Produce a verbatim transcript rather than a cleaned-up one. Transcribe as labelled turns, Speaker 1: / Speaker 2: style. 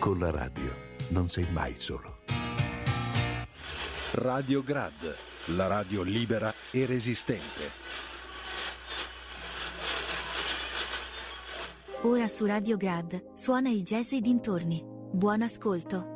Speaker 1: Con la radio non sei mai solo.
Speaker 2: Radio Grad, la radio libera e resistente.
Speaker 3: Ora su Radio Grad suona il jazz e dintorni. Buon ascolto.